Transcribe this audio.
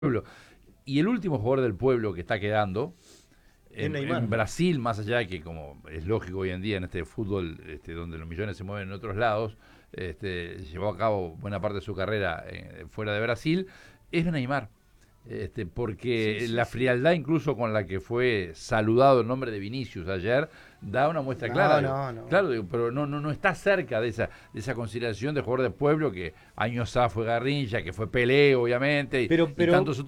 pueblo. Y el último jugador del pueblo que está quedando en Brasil, más allá de que, como es lógico hoy en día en este fútbol donde los millones se mueven en otros lados, llevó a cabo buena parte de su carrera fuera de Brasil, es Neymar. Porque la frialdad incluso con la que fue saludado el nombre de Vinicius ayer da una muestra clara. No. Claro, pero no está cerca de esa consideración de jugador de pueblo que años A fue Garrincha, que fue Pelé, obviamente, y Pero tantos otros.